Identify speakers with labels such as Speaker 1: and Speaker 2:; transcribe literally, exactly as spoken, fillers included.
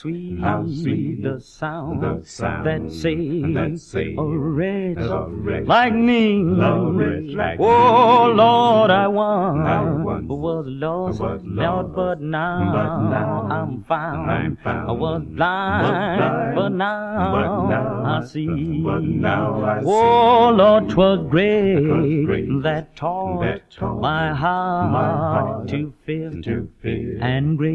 Speaker 1: Sweet,
Speaker 2: how sweet
Speaker 1: the sound,
Speaker 2: the sound
Speaker 1: that saved
Speaker 2: that saved
Speaker 1: a wretch
Speaker 2: a wretch
Speaker 1: like me.
Speaker 2: like
Speaker 1: Oh
Speaker 2: me.
Speaker 1: Lord, I
Speaker 2: I
Speaker 1: once
Speaker 2: once
Speaker 1: was lost,
Speaker 2: was
Speaker 1: Lord,
Speaker 2: lost,
Speaker 1: but now,
Speaker 2: but now
Speaker 1: I'm found.
Speaker 2: I'm found.
Speaker 1: I was blind,
Speaker 2: Was blind,
Speaker 1: but now,
Speaker 2: but now
Speaker 1: I see.
Speaker 2: but now I
Speaker 1: Oh
Speaker 2: see.
Speaker 1: Lord, 'twas great,
Speaker 2: 'Twas great
Speaker 1: that taught,
Speaker 2: that taught
Speaker 1: my heart,
Speaker 2: my heart
Speaker 1: to fear
Speaker 2: to fear
Speaker 1: and grace.